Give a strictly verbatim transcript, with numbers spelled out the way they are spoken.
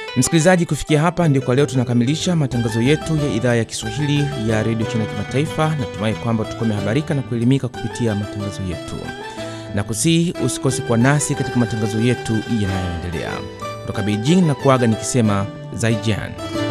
Msikilizaji, kufikia hapa ndio kwa leo tunakamilisha matangazo yetu ya idhaa ya Kiswahili ya Radio China Kimataifa. Natumai kwamba tukome habarika na kuelimika kupitia matangazo yetu. Na kusihi usikose kwa nasi katika matangazo yetu yanayoendelea. Kutoka Beijing na kuaga nikisema Zaijian.